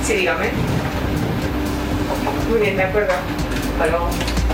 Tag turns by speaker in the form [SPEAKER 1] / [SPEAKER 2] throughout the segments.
[SPEAKER 1] Sí, dígame. Muy bien, de acuerdo. Hasta luego.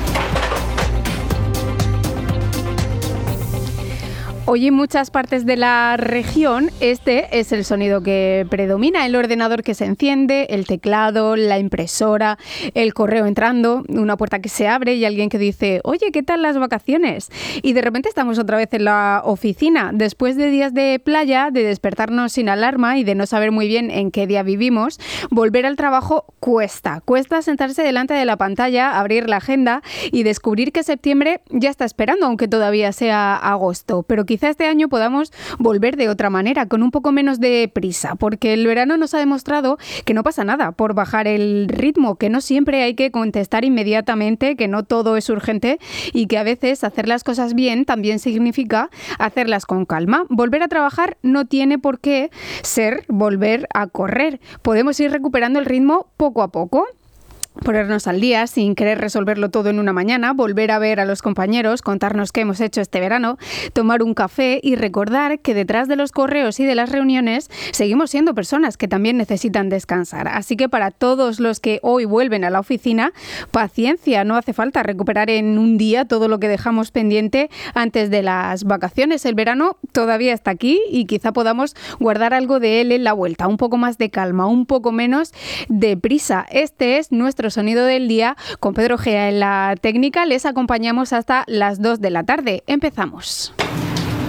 [SPEAKER 2] Hoy en muchas partes de la región este es el sonido que predomina, el ordenador que se enciende, el teclado, la impresora, el correo entrando, una puerta que se abre y alguien que dice, oye, ¿qué tal las vacaciones? Y de repente estamos otra vez en la oficina, después de días de playa, de despertarnos sin alarma y de no saber muy bien en qué día vivimos, volver al trabajo cuesta sentarse delante de la pantalla, abrir la agenda y descubrir que septiembre ya está esperando, aunque todavía sea agosto, pero quizá este año podamos volver de otra manera, con un poco menos de prisa, porque el verano nos ha demostrado que no pasa nada por bajar el ritmo, que no siempre hay que contestar inmediatamente, que no todo es urgente y que a veces hacer las cosas bien también significa hacerlas con calma. Volver a trabajar no tiene por qué ser volver a correr. Podemos ir recuperando el ritmo poco a poco. Ponernos al día sin querer resolverlo todo en una mañana, volver a ver a los compañeros, contarnos qué hemos hecho este verano, tomar un café y recordar que detrás de los correos y de las reuniones seguimos siendo personas que también necesitan descansar. Así que para todos los que hoy vuelven a la oficina, paciencia, no hace falta recuperar en un día todo lo que dejamos pendiente antes de las vacaciones. El verano todavía está aquí y quizá podamos guardar algo de él en la vuelta, un poco más de calma, un poco menos de prisa. Este es nuestro sonido del día con Pedro Gea en la técnica. Les acompañamos hasta las 2 de la tarde. Empezamos.